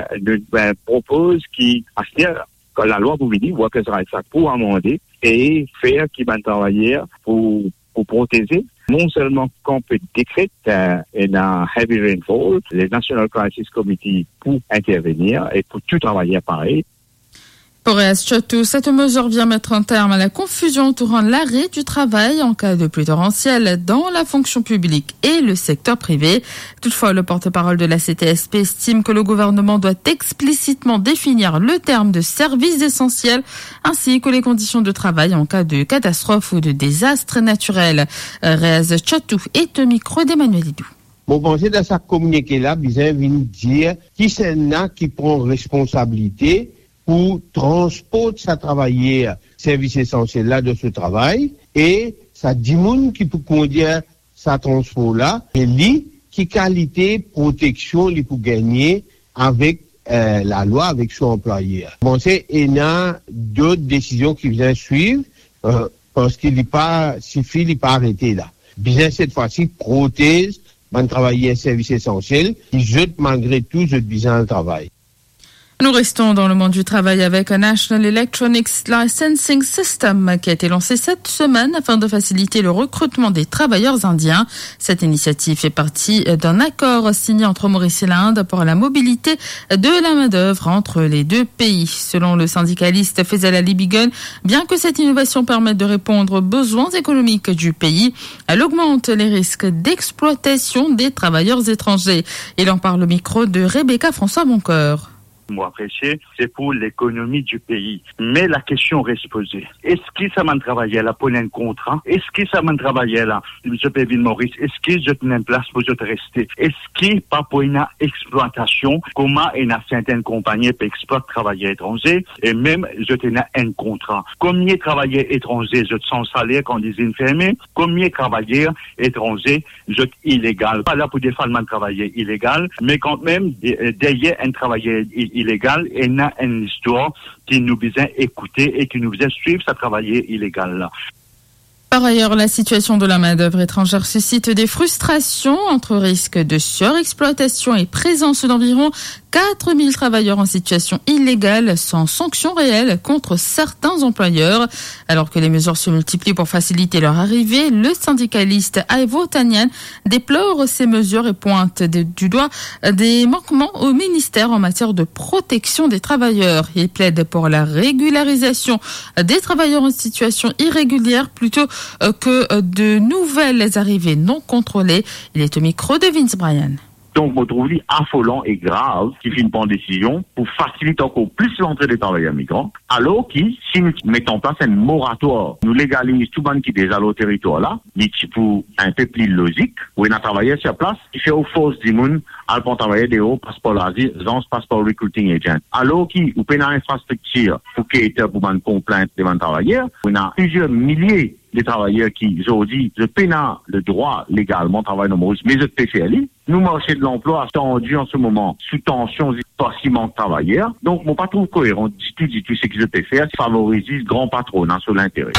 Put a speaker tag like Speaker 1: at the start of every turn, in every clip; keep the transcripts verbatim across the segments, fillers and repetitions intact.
Speaker 1: nous ben, propose qui, à ce que la loi vous dit, Workers Rights Act, pour amender et faire qui va travailler pour, pour protéger. Non seulement qu'on peut décréter euh, un heavy rainfall, les National Crisis Committee pour intervenir et pour tout travailler pareil.
Speaker 2: Pour Chotou, cette mesure vient mettre un terme à la confusion entourant l'arrêt du travail en cas de pluie torrentielle dans la fonction publique et le secteur privé. Toutefois, le porte-parole de la C T S P estime que le gouvernement doit explicitement définir le terme de service essentiel ainsi que les conditions de travail en cas de catastrophe ou de désastre naturel. Réaz Chotou est au micro d'Emmanuel Idou.
Speaker 3: Bon, pensez dans sa communiqué là, Bizet vient dire qui c'est là qui prend responsabilité pour transporter sa travailler service essentiel là de ce travail et ça dit moun qui peut conduire sa transport là et lui qui qualité protection lui pour gagner avec euh, la loi avec son employeur. Bon c'est il y a d'autres décisions qui viennent suivre euh, parce qu'il n'est pas suffit il n'est pas arrêté là. Bien cette fois-ci protège man travailler service essentiel qui jette malgré tout jette bien le travail.
Speaker 2: Nous restons dans le monde du travail avec un National Electronics Licensing System qui a été lancé cette semaine afin de faciliter le recrutement des travailleurs indiens. Cette initiative fait partie d'un accord signé entre Maurice et l'Inde pour la mobilité de la main-d'œuvre entre les deux pays. Selon le syndicaliste Faisal Ali Bigun, bien que cette innovation permette de répondre aux besoins économiques du pays, elle augmente les risques d'exploitation des travailleurs étrangers. Il en parle au micro de Rebecca François Boncoeur.
Speaker 1: Moi apprécié, c'est pour l'économie du pays. Mais la question reste posée. Est-ce que ça m'a travaillé là pour un contrat? Est-ce que ça m'a travaillé là, M. Pévin Maurice? Est-ce que je tenais une place pour je rester? Est-ce que pas pour une exploitation, comment une certaine compagnie peut exploiter travailleurs étrangers et même je tenais un contrat? Combien de travailleurs étrangers je sans salaire quand ils sont fermés? Combien de travailleurs étrangers je illégal? Pas là pour défendre un travailleur illégal, mais quand même derrière un travailleur illégal, il y a une histoire qui nous vient écouter et qui nous vient suivre sa travailler illégal là.
Speaker 2: Par ailleurs, la situation de la main-d'œuvre étrangère suscite des frustrations entre risque de surexploitation et présence d'environ quatre mille travailleurs en situation illégale sans sanction réelle contre certains employeurs. Alors que les mesures se multiplient pour faciliter leur arrivée, le syndicaliste Aivo Tanyan déplore ces mesures et pointe du doigt des manquements au ministère en matière de protection des travailleurs. Il plaide pour la régularisation des travailleurs en situation irrégulière plutôt que de nouvelles arrivées non contrôlées. Il est au micro de Vince Bryan.
Speaker 4: Donc, je trouve affolant et grave qui finit par une décision pour faciliter encore plus l'entrée des travailleurs migrants, alors que si nous mettons en place un moratoire, nous légalisons tout le monde qui est déjà au territoire là, mais pour un peu plus logique, où il y a un travailleur sur place, qui fait aux forces du monde, à le travailler des hauts passeport l'Asie, dans ce passeport recruiting agent. Alors qu'il y a une infrastructure pour qu'il y ait une complainte devant travailleurs, on a plusieurs milliers de travailleurs qui, aujourd'hui, je peine le droit légalement de travailler dans Maurice, mais je P C L I. Nous, marché de l'emploi, tendu en ce moment, sous tension, parce qu'il manque de travailleurs. Donc, mon patron cohérent, dit tout, dit tout, ce que je peux faire, favoriser le grand patronat sur l'intérêt.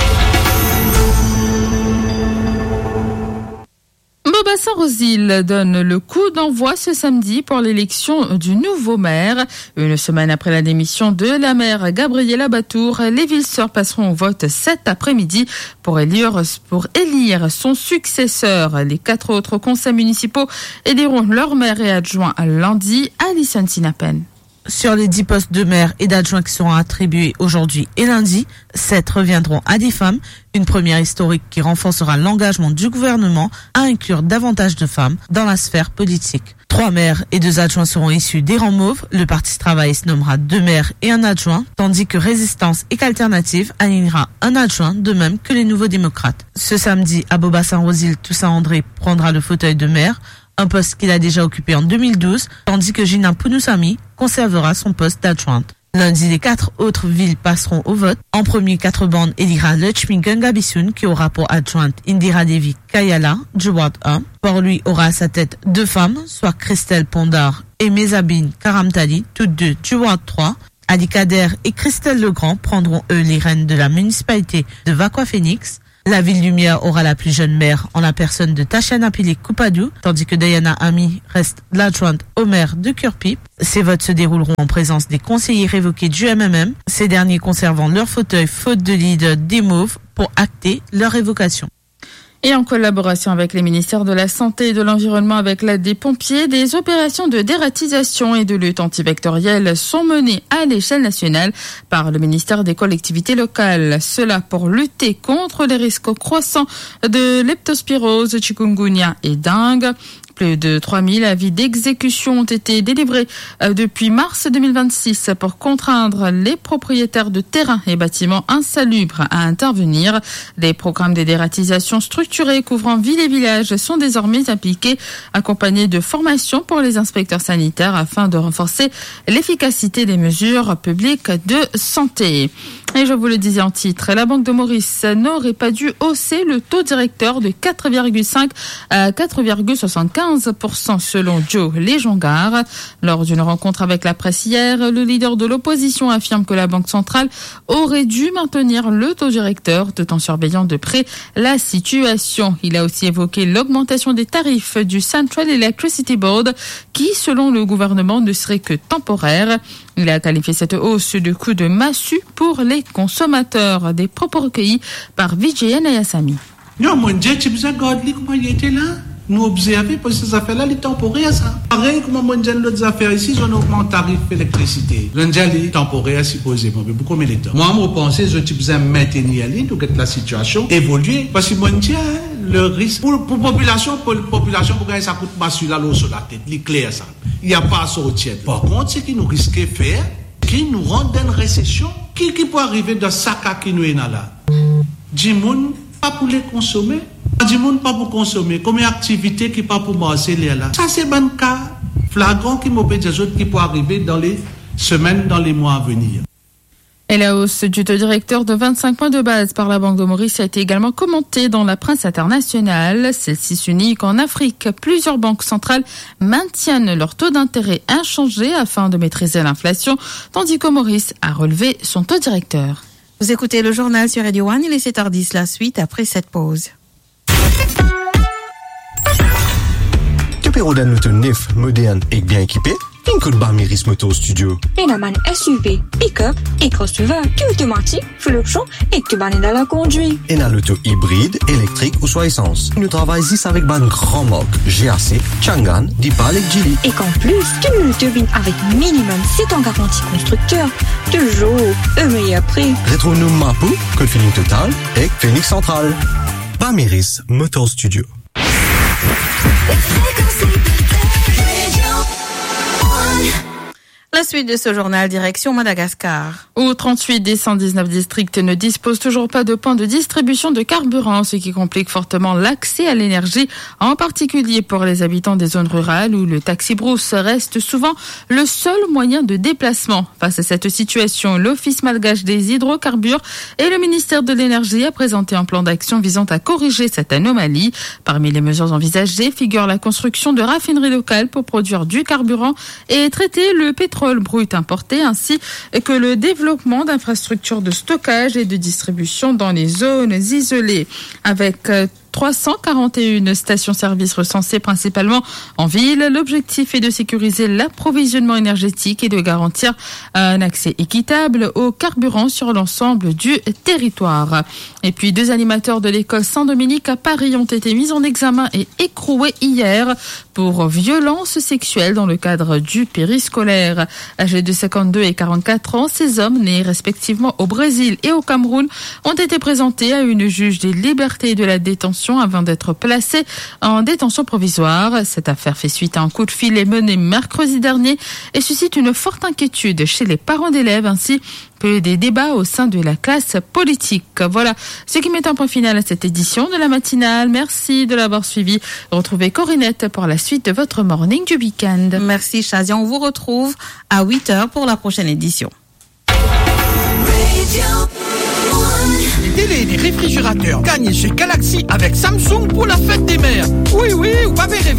Speaker 2: Beaubassin-Rosil donne le coup d'envoi ce samedi pour l'élection du nouveau maire. Une semaine après la démission de la maire Gabriela Batour, les Villes-Sœurs passeront au vote cet après-midi pour élire, pour élire son successeur. Les quatre autres conseils municipaux éliront leur maire et adjoint lundi. Alison Sinapen.
Speaker 5: Sur les dix postes de maire et d'adjoint qui seront attribués aujourd'hui et lundi, sept reviendront à des femmes, une première historique qui renforcera l'engagement du gouvernement à inclure davantage de femmes dans la sphère politique. Trois maires et deux adjoints seront issus des rangs mauves. Le Parti travailliste nommera deux maires et un adjoint, tandis que Résistance et qu'Alternative alignera un adjoint, de même que les Nouveaux démocrates. Ce samedi, à Beaubassin-Rosil, Toussaint André prendra le fauteuil de maire, un poste qu'il a déjà occupé en deux mille douze, tandis que Gina Pounoussami conservera son poste d'adjointe. Lundi, les quatre autres villes passeront au vote. En premier, quatre bandes élira Lutchmi Gangabisoun, qui aura pour adjointe Indira Devi Kayala, du Ward un. Port-Louis aura à sa tête deux femmes, soit Christelle Pondard et Mezabine Karamtali, toutes deux du Ward trois. Ali Kader et Christelle Legrand prendront eux les rênes de la municipalité de Vaqua Phoenix. La Ville Lumière aura la plus jeune maire en la personne de Tachana Pilik Coupadou, tandis que Diana Ami reste l'adjointe au maire de Kurpip. Ces votes se dérouleront en présence des conseillers révoqués du M M M, ces derniers conservant leur fauteuil faute de leader des Mauves pour acter leur révocation.
Speaker 2: Et en collaboration avec les ministères de la Santé et de l'Environnement avec l'aide des pompiers, des opérations de dératisation et de lutte antivectorielle sont menées à l'échelle nationale par le ministère des collectivités locales. Cela pour lutter contre les risques croissants de leptospirose, chikungunya et dengue. Plus de trois mille avis d'exécution ont été délivrés depuis mars deux mille vingt-six pour contraindre les propriétaires de terrains et bâtiments insalubres à intervenir. Des programmes de dératisation structurés couvrant villes et villages sont désormais appliqués, accompagnés de formations pour les inspecteurs sanitaires afin de renforcer l'efficacité des mesures publiques de santé. Et je vous le disais en titre, la Banque de Maurice n'aurait pas dû hausser le taux directeur de quatre virgule cinq à quatre virgule soixante-quinze pour cent selon Joe Lejongar. Lors d'une rencontre avec la presse hier, le leader de l'opposition affirme que la Banque centrale aurait dû maintenir le taux directeur tout en surveillant de près la situation. Il a aussi évoqué l'augmentation des tarifs du Central Electricity Board qui, selon le gouvernement, ne serait que temporaire. Il a qualifié cette hausse de coup de massue pour les consommateurs. Des propos recueillis par Vijay Nayasami.
Speaker 6: Non, mon Dieu, tu peux regarder comment il était là. Nous observer parce que ces affaires-là, les temporaires, ça. Pareil, comme mon Dieu, l'autre affaire ici, on augmente le tarif d'électricité. L'Indien, les temporaires, supposément. Mais pourquoi les temps? Moi, je pense que je peux maintenir pour que la situation évolue. Parce que mon Dieu, le risque pour la population, pour la population, pour gagner ça coûte pas sur la l'eau sur la tête. C'est clair, ça. Il n'y a pas à sortir. Par contre, ce qui nous risque de faire, qui nous rend dans une récession, qui, qui peut arriver dans ce cas qui nous est là? Du monde, pas pour les consommer. Du monde, pas pour consommer. Comme une activité qui pas pour marcher là. Ça, c'est un cas flagrant qui m'obéit des autres qui peut arriver dans les semaines, dans les mois à venir.
Speaker 2: Et la hausse du taux directeur de vingt-cinq points de base par la Banque de Maurice a été également commentée dans la presse internationale. Celle-ci s'unit qu'en Afrique, plusieurs banques centrales maintiennent leur taux d'intérêt inchangé afin de maîtriser l'inflation, tandis que Maurice a relevé son taux directeur.
Speaker 7: Vous écoutez le journal sur Radio One, il est sept heures dix, la suite après cette pause.
Speaker 8: Tu peux rouler un auto neuf, moderne et bien équipé? Une coup de Barmiris Motor Studio.
Speaker 9: Enaman S U V, pick-up et crossover, qui automatique, full option et que ban dans la conduite.
Speaker 8: Et dans l'auto hybride, électrique ou soit essence. Nous travaillons ici avec ban grand marque G A C, Changan, Dipal et Geely.
Speaker 9: Et qu'en plus, tu nous turbines avec minimum sept ans garantie constructeur. Toujours un meilleur prix.
Speaker 8: Retrouve-nous Mapou, Code Feeling Total et Phoenix Central. Barmiris Motor Studio.
Speaker 7: La suite de ce journal, direction Madagascar.
Speaker 2: Où trente-huit des cent dix-neuf districts ne disposent toujours pas de points de distribution de carburant, ce qui complique fortement l'accès à l'énergie, en particulier pour les habitants des zones rurales où le taxi-brousse reste souvent le seul moyen de déplacement. Face à cette situation, l'Office malgache des hydrocarbures et le ministère de l'Énergie a présenté un plan d'action visant à corriger cette anomalie. Parmi les mesures envisagées figure la construction de raffineries locales pour produire du carburant et traiter le pétrole brut importé, ainsi que le développement d'infrastructures de stockage et de distribution dans les zones isolées. Avec trois cent quarante et un stations-service recensées principalement en ville. L'objectif est de sécuriser l'approvisionnement énergétique et de garantir un accès équitable au carburant sur l'ensemble du territoire. Et puis, deux animateurs de l'école Saint-Dominique à Paris ont été mis en examen et écroués hier pour violence sexuelle dans le cadre du périscolaire. Âgés de cinquante-deux et quarante-quatre ans, ces hommes, nés respectivement au Brésil et au Cameroun, ont été présentés à une juge des libertés et de la détention avant d'être placés en détention provisoire. Cette affaire fait suite à un coup de fil mené mercredi dernier et suscite une forte inquiétude chez les parents d'élèves ainsi que des débats au sein de la classe politique. Voilà ce qui met un point final à cette édition de la matinale. Merci de l'avoir suivi. Retrouvez Corinette pour la suite de votre morning du week-end.
Speaker 7: Merci Shazia, on vous retrouve à huit heures pour la prochaine édition.
Speaker 10: Les télés et les réfrigérateurs gagnent chez Galaxy avec Samsung pour la fête des mères. Oui, oui, vous m'avez rêvé.